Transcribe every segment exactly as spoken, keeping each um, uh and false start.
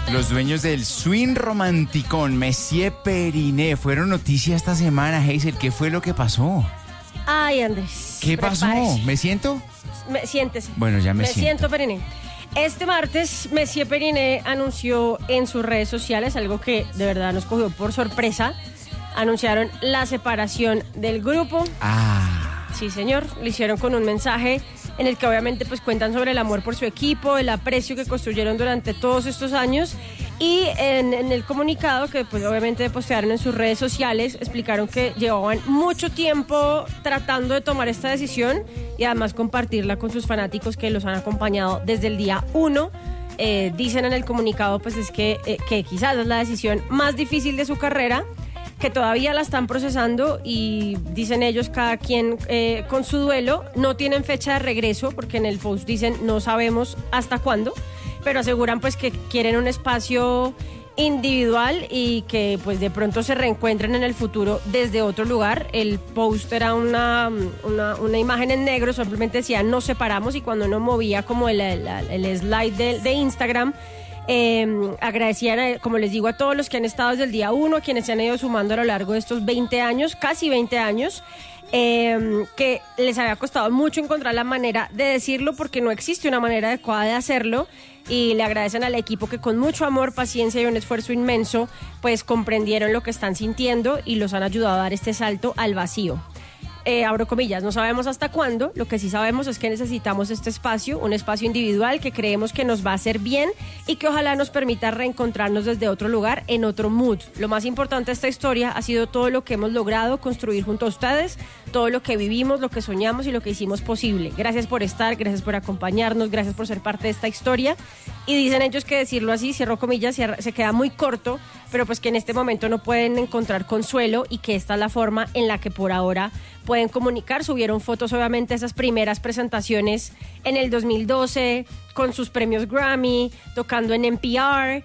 Los dueños del swing romanticón, Messier Periné, fueron noticia esta semana, Hazel. ¿Qué fue lo que pasó? Ay, Andrés. ¿Qué pasó? prepárese. ¿Me siento? Me, siéntese. Bueno, ya me, Me siento. siento, Periné. Este martes, Messier Periné anunció en sus redes sociales algo que de verdad nos cogió por sorpresa. Anunciaron la separación del grupo. Ah. Sí, señor. Lo hicieron con un mensaje en el que obviamente pues cuentan sobre el amor por su equipo, el aprecio que construyeron durante todos estos años, y en, en el comunicado que pues obviamente postearon en sus redes sociales explicaron que llevaban mucho tiempo tratando de tomar esta decisión y además compartirla con sus fanáticos que los han acompañado desde el día uno. Eh, dicen en el comunicado pues es que, eh, que quizás es la decisión más difícil de su carrera, que todavía la están procesando y dicen ellos cada quien eh, con su duelo. No tienen fecha de regreso porque en el post dicen no sabemos hasta cuándo, pero aseguran pues que quieren un espacio individual y que pues de pronto se reencuentren en el futuro desde otro lugar. El post era una, una, una imagen en negro, simplemente decía nos separamos, y cuando uno movía como el, el, el slide de, de Instagram, Eh, agradecían, a, como les digo, a todos los que han estado desde el día uno, quienes se han ido sumando a lo largo de estos veinte años, casi veinte años, eh, que les había costado mucho encontrar la manera de decirlo porque no existe una manera adecuada de hacerlo, y le agradecen al equipo que con mucho amor, paciencia y un esfuerzo inmenso pues comprendieron lo que están sintiendo y los han ayudado a dar este salto al vacío. Eh, abro comillas, no sabemos hasta cuándo, lo que sí sabemos es que necesitamos este espacio, un espacio individual que creemos que nos va a hacer bien y que ojalá nos permita reencontrarnos desde otro lugar, en otro mood. Lo más importante de esta historia ha sido todo lo que hemos logrado construir junto a ustedes, todo lo que vivimos, lo que soñamos y lo que hicimos posible. Gracias por estar, gracias por acompañarnos, gracias por ser parte de esta historia. Y dicen ellos que decirlo así, cierro comillas, cierra, se queda muy corto, pero pues que en este momento no pueden encontrar consuelo y que esta es la forma en la que por ahora pueden comunicar. Subieron fotos obviamente de esas primeras presentaciones en el dos mil doce con sus premios Grammy, tocando en N P R,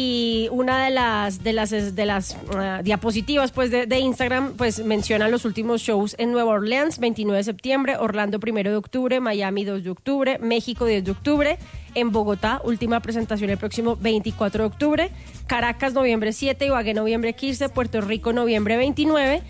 y una de las de las de las uh, diapositivas pues de, de Instagram pues menciona los últimos shows en Nueva Orleans, veintinueve de septiembre, Orlando primero de octubre, Miami dos de octubre, México diez de octubre, en Bogotá, última presentación el próximo veinticuatro de octubre, Caracas noviembre siete, Ibagué noviembre quince, Puerto Rico noviembre veintinueve.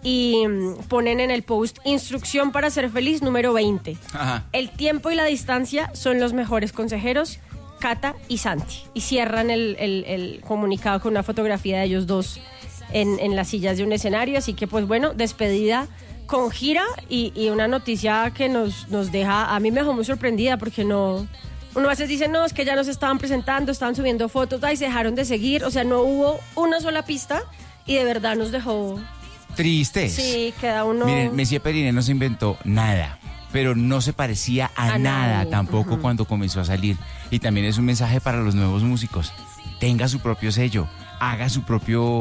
Y ponen en el post instrucción para ser feliz número veinte. Ajá. El tiempo y la distancia son los mejores consejeros, Cata y Santi. Y cierran el, el, el comunicado con una fotografía de ellos dos en, en las sillas de un escenario. Así que pues bueno, despedida con gira y, y una noticia que nos, nos deja, a mí me dejó muy sorprendida porque no... Uno a veces dice, no, es que ya nos estaban presentando, estaban subiendo fotos, y se dejaron de seguir. O sea, no hubo una sola pista y de verdad nos dejó... Tristes. Sí, queda uno... Miren, Messier Periné no se inventó nada, pero no se parecía a, a nada nadie. Tampoco uh-huh. cuando comenzó a salir. Y también es un mensaje para los nuevos músicos. Tenga su propio sello, haga su propio...